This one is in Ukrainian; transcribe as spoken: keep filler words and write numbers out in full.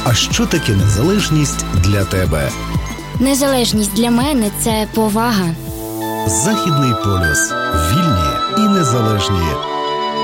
А що таке незалежність для тебе? Незалежність для мене – це повага. Західний полюс. Вільні і незалежні.